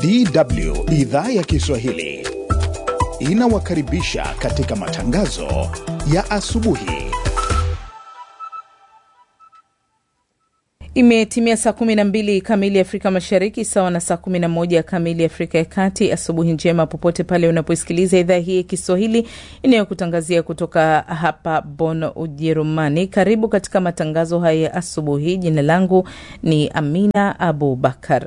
DW idhaa ya Kiswahili inawakaribisha katika matangazo ya asubuhi. Imetimia saa 12 kamili Afrika Mashariki, sawa na saa 11 kamili Afrika ya Kati. Asubuhi njema popote pale unaposikiliza idhaa hii ya Kiswahili inayokutangazia kutoka hapa Bonn, Ujerumani. Karibu katika matangazo haya ya asubuhi. Jina langu ni Amina Abubakar.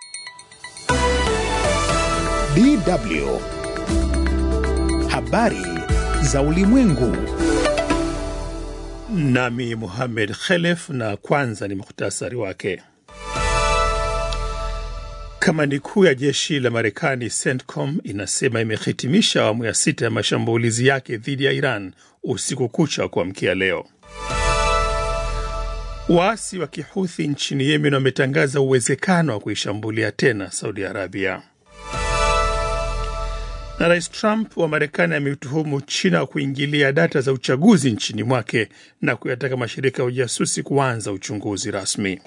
DW habari za ulimwengu. Nami Mohamed Khelef, na kwanza ni mukhtasari wake. Kamandi kuu ya jeshi la Marekani CENTCOM inasema imehitimisha awamu ya 6 ya mashambulizi yake dhidi ya Iran usiku kucha wa kuamkia leo. Waasi wa Kihuthi nchini Yemen wametangaza uwezekano wa kuishambulia tena Saudi Arabia. Na Rais Trump wa Marekani ametuhumu China kuingilia data za uchaguzi nchini mwake na kuyataka mashirika ya ujasusi kuanza uchunguzi rasmi.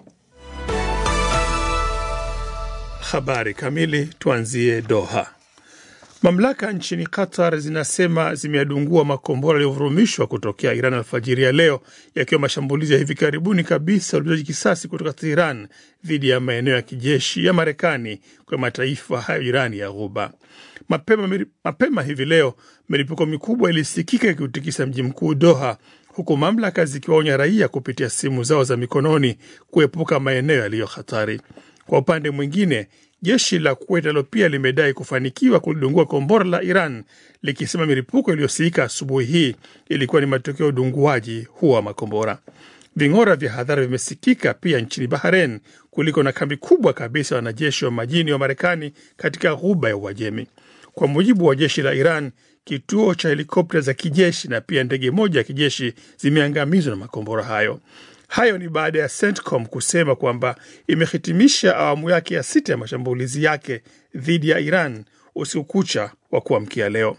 Habari kamili, tuanzie Doha. Mamlaka nchini Qatar zinasema zimeadungua makombora yaliyovurumishwa kutokea Iran alfajiri ya leo, yakiwa mashambulizi ya hivi karibuni kabisa ulipizaji kisasi kutoka Tehran dhidi ya maeneo ya kijeshi ya Marekani kwa mataifa hayo jirani ya Ghuba. Mapema hivi leo milipuko mikubwa ilisikika ikiutikisa mji mkuu Doha, huku mamlaka zikiwaonya raia kupitia simu zao za mikononi kuepuka maeneo yaliyo hatari. Kwa upande mwingine, jeshi la Kuwait nalo pia limedai kufanikiwa kulidungua kombora la Iran, likisema milipuko iliyosikika asubuhi hii ilikuwa ni matokeo ya udunguaji huo wa makombora. Ving'ora vya hadhara vimesikika pia nchini Bahrain, kuliko na kambi kubwa kabisa wanajeshi wa majini wa Marekani katika Ghuba ya Uajemi. Kwa mujibu wa jeshi la Iran, kituo cha helikopta za kijeshi na pia ndege moja ya kijeshi zimeangamizwa na makombora hayo. Hayo ni baada ya CENTCOM kusema kwamba imehitimisha awamu yake ya 6 ya mashambulizi yake dhidi ya Iran usiku kucha wa kuamkia leo.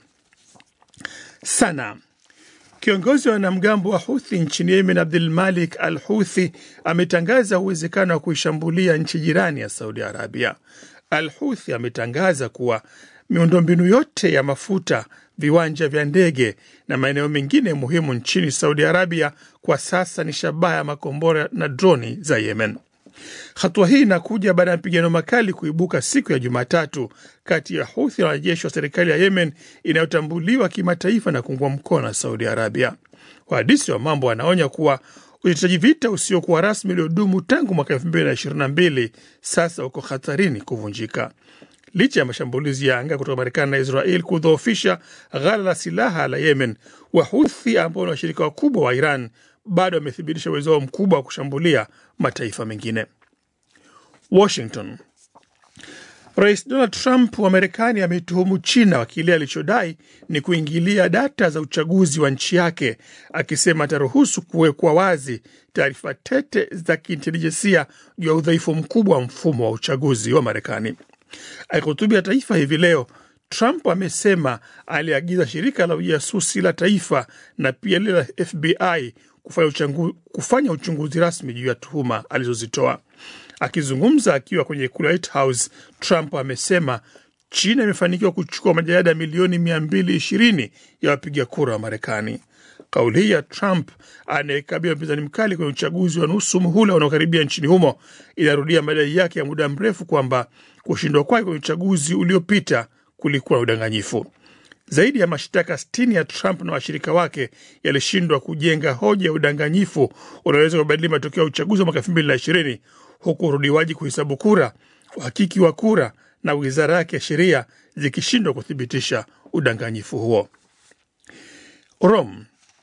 Sana kiongozi wa wanamgambo wa Houthi nchini Yemen, Abdul Malik al-Houthi, ametangaza uwezekano wa kuishambulia nchi jirani ya Saudi Arabia. Al-Houthi ametangaza kuwa miundombinu yote ya mafuta, viwanja vya ndege na maeneo mengine muhimu nchini Saudi Arabia kwa sasa ni shabaha ya makombora na droni za Yemen. Hatua hii inakuja baada ya mapigano makali kuibuka siku ya Jumatatu kati ya Houthi na wanajeshi wa serikali ya Yemen inayotambuliwa kimataifa na kuungwa mkono na Saudi Arabia. Wahandisi wa mambo wanaonya kuwa usitishaji vita usiokuwa rasmi uliodumu tangu mwaka 2022 sasa uko hatarini kuvunjika. Licha ya mashambulizi ya anga kutoka Marekani na Israel kudhoofisha ghala la silaha la Yemen, Wahouthi ambao ni washirika wakubwa wa Iran bado wamethibitisha uwezo wao mkubwa wa kushambulia mataifa mengine. Washington. Rais Donald Trump wa Marekani ametuhumu China wa kile alichodai ni kuingilia data za uchaguzi wa nchi yake, akisema ataruhusu kuwekwa wazi taarifa tete za kiintelijensia juu ya udhaifu mkubwa wa mfumo wa uchaguzi wa Marekani. Akihutubia taifa hivi leo, Trump amesema aliagiza shirika la ujasusi la taifa na pia lile la FBI kufanya uchunguzi rasmi juu ya tuhuma alizozitoa. Akizungumza akiwa kwenye ikulu White House, Trump amesema China imefanikiwa kuchukua majalada milioni 220 ya wapiga kura wa Marekani. Kauli hii ya Trump, anayekabiliwa mpinzani mkali kwenye uchaguzi wa nusu muhula unaokaribia nchini humo, inarudia madai yake ya muda mrefu kwamba kushindwa kwake kwenye uchaguzi uliopita kulikuwa na udanganyifu. Zaidi ya mashtaka 60 ya Trump na washirika wake yalishindwa kujenga hoja ya udanganyifu unaweza kubadili matokeo ya uchaguzi wa mwaka 2020, huku urudiwaji kuhesabu kura, uhakiki wa kura na wizara yake ya sheria zikishindwa kuthibitisha udanganyifu huo. Rome.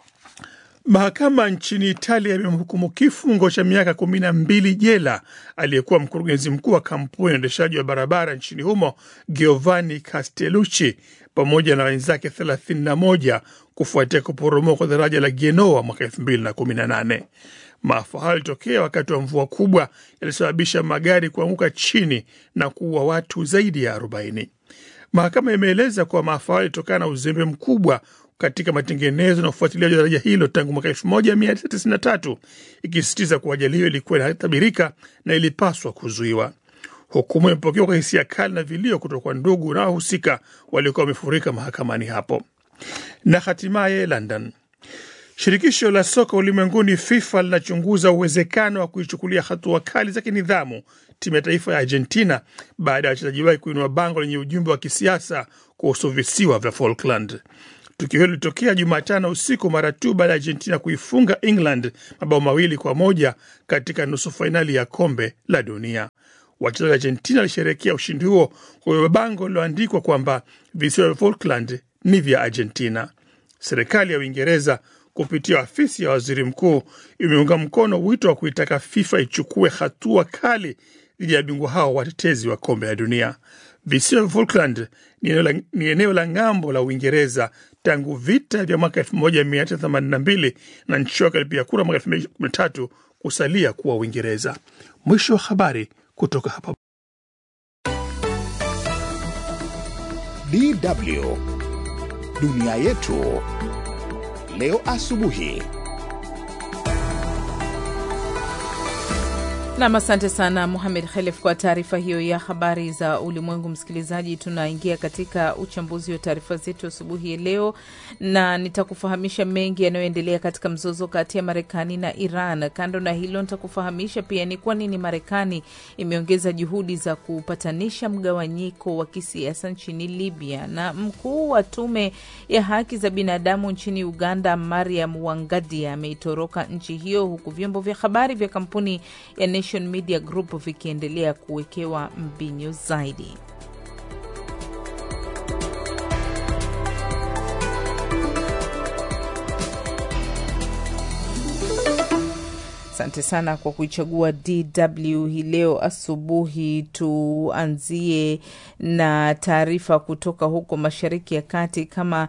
Mahakama nchini Italia imemhukumu kifungo cha miaka 12 jela aliyekuwa mkurugenzi mkuu wa kampuni ya uendeshaji wa barabara nchini humo Giovanni Castellucci pamoja na wenzake 31 kufuatia kuporomoka kwa daraja la Genoa mwaka 2018. Maafa hayo yalitokea wakati wa mvua kubwa yalisababisha magari kuanguka chini na kuua watu zaidi ya 40. Mahakama imeeleza kuwa maafa hayo yalitokana na uzembe mkubwa katika matengenezo na ufuatiliaji wa daraja hilo tangu mwaka 1993, ikisisitiza kuwa ajali hiyo ilikuwa inatabirika na ilipaswa kuzuiwa. Hukumu imepokewa kwa hisia kali na vilio kutoka kwa ndugu na wahusika waliokuwa wamefurika mahakamani hapo. Na hatimaye London, shirikisho la soka ulimwenguni FIFA linachunguza uwezekano wa kuichukulia hatua kali za kinidhamu timu ya taifa ya Argentina baada ya wachezaji wake kuinua bango lenye ujumbe wa kisiasa kuhusu visiwa vya Falkland. Tukio hilo lilitokea Jumatano usiku mara tu baada ya Argentina kuifunga England mabao 2-1 katika nusu fainali ya kombe la dunia. Wachezaji wa Argentina walisherehekea ushindi huo kwa bango lililoandikwa kwamba visiwa vya Falkland ni vya Argentina. Serikali ya Uingereza kupitia afisi ya waziri mkuu imeunga mkono wito wa kuitaka FIFA ichukue hatua kali dhidi ya bingwa hao watetezi wa kombe la dunia. Visiwa vya Falkland ni eneo la ng'ambo la Uingereza tangu vita vya mwaka 1982 na nchi yake ilipiga kura mwaka 2013 kusalia kuwa Uingereza. Mwisho wa habari kutoka hapa DW Dunia Yetu leo asubuhi. Nam, asante sana Mohamed Khalef kwa taarifa hiyo ya habari za ulimwengu. Msikilizaji, tunaingia katika uchambuzi wa taarifa zetu asubuhi ya leo, na nitakufahamisha mengi yanayoendelea katika mzozo kati ya Marekani na Iran. Kando na hilo, nitakufahamisha pia ni kwa nini Marekani imeongeza juhudi za kupatanisha mgawanyiko wa kisiasa nchini Libya, na mkuu wa tume ya haki za binadamu nchini Uganda Mariam Wangadia ameitoroka nchi hiyo, huku vyombo vya habari vya kampuni ya Nation Media Group vikiendelea kuwekewa mbinyo zaidi. Asante sana kwa kuichagua DW hii leo asubuhi. Tuanzie na taarifa kutoka huko Mashariki ya Kati. Kama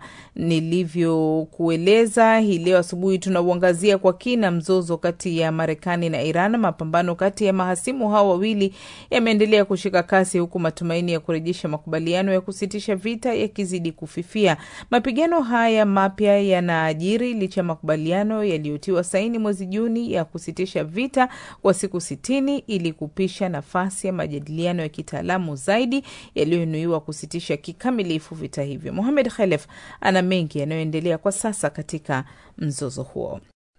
nilivyokueleza, hii leo asubuhi tunauangazia kwa kina mzozo kati ya Marekani na Iran. Mapambano kati ya mahasimu hao wawili yameendelea kushika kasi, huku matumaini ya kurejesha makubaliano ya kusitisha vita yakizidi kufifia. Mapigano haya mapya yanaajiri licha makubaliano yaliyotiwa saini mwezi Juni ya kusitisha vita kwa siku 60 ili kupisha nafasi ya majadiliano ya kitaalamu zaidi yaliyonuiwa kusitisha kikamilifu vita hivyo. Mohamed Khalef ana mengi yanayoendelea kwa sasa katika mzozo huo.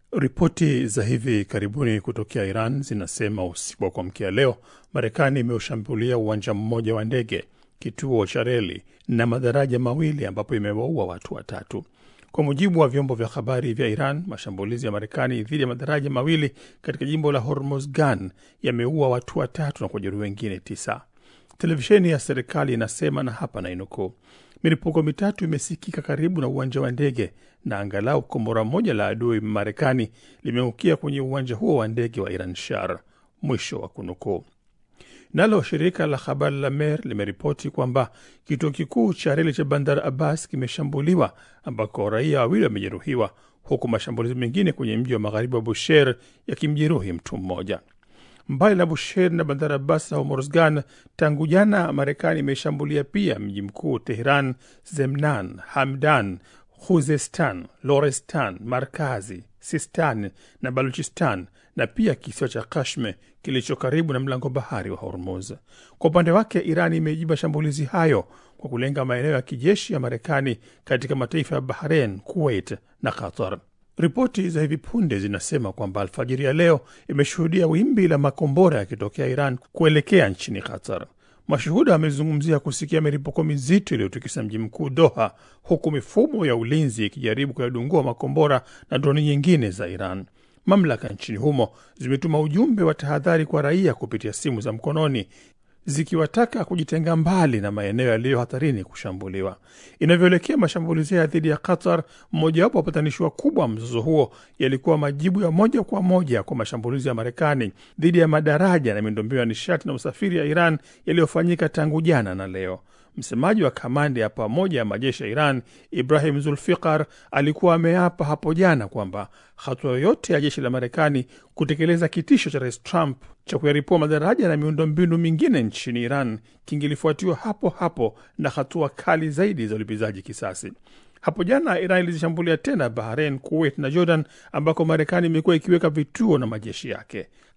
Ripoti za hivi karibuni kutokea Iran zinasema usiku wa kuamkia leo Marekani imeushambulia uwanja mmoja wa ndege, kituo cha reli na madaraja mawili ambapo imewaua watu 3. Kwa mujibu wa vyombo vya habari vya Iran, mashambulizi ya Marekani dhidi ya madaraja mawili katika jimbo la Hormozgan yameua watu 3 na kujeruhi wengine 9. Televisheni ya serikali inasema, na hapa nainukuu, milipuko 3 imesikika karibu na uwanja wa ndege na angalau kombora moja la adui Marekani limeukia kwenye uwanja huo wa ndege wa Iran Shar. Mwisho wa kunukuu. Nalo shirika la habari la Mer limeripoti kwamba kituo kikuu cha reli cha Bandar Abbas kimeshambuliwa ambako raia 2 wamejeruhiwa, huku mashambulizi mengine kwenye mji wa magharibi wa Bushehr yakimjeruhi mtu mmoja. Mbali na Bushehr na Bandar Abbas na Hormozgan, tangu jana Marekani imeshambulia pia mji mkuu Tehran, Zemnan, Hamdan, Khuzestan, Lorestan, Markazi, Sistan na Baluchistan, na pia kisiwa cha Kashme kilicho karibu na mlango bahari wa Hormuz. Kwa upande wake, Iran imejibu shambulizi hayo kwa kulenga maeneo ya kijeshi ya Marekani katika mataifa ya Bahrain, Kuwait na Qatar. Ripoti za hivi punde zinasema kwamba alfajiri ya leo imeshuhudia wimbi la makombora yakitokea Iran kuelekea nchini Qatar. Mashuhuda wamezungumzia kusikia milipuko mizito iliyotikisa mji mkuu Doha, huku mifumo ya ulinzi ikijaribu kuyadungua makombora na droni nyingine za Iran. Mamlaka nchini humo zimetuma ujumbe wa tahadhari kwa raia kupitia simu za mkononi, zikiwataka kujitenga mbali na maeneo yaliyo hatarini kushambuliwa. Inavyoelekea mashambulizi ya dhidi ya Qatar, mmojawapo wa wapatanishi wakubwa mzozo huo, yalikuwa majibu ya moja kwa moja kwa mashambulizi ya Marekani dhidi ya madaraja na miundombinu ya nishati na usafiri ya Iran yaliyofanyika tangu jana na leo. Msemaji wa kamandi ya pamoja ya majeshi ya Iran, Ibrahim Zulfikar, alikuwa ameapa hapo jana kwamba hatua yoyote ya jeshi la Marekani kutekeleza kitisho cha Rais Trump cha kuyaripua madaraja na miundombinu mingine nchini Iran kingilifuatiwa hapo hapo na hatua kali zaidi za ulipizaji kisasi. Hapo jana Iran ilizishambulia tena Bahrain, Kuwait na Jordan ambako Marekani imekuwa ikiweka vituo na majeshi yake.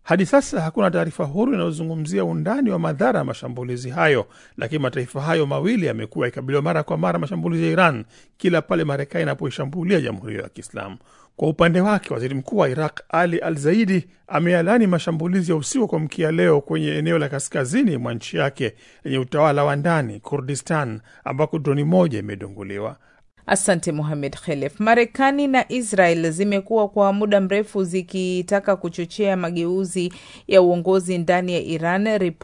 Hadi sasa hakuna taarifa huru inayozungumzia undani wa madhara ya mashambulizi hayo, lakini mataifa hayo mawili yamekuwa yakikabiliwa mara kwa mara mashambulizi ya Iran kila pale Marekani inapoishambulia Jamhuri ya Kiislamu. Kwa upande wake, waziri mkuu wa Iraq Ali Al-Zaidi amealani mashambulizi ya usiku kwa mkia leo kwenye eneo la kaskazini mwa nchi yake lenye utawala wa ndani Kurdistan, ambako droni moja imedunguliwa. Asante Mohamed Khelef. Marekani na Israel zimekuwa kwa muda mrefu zikitaka kuchochea mageuzi ya uongozi ndani ya Iran.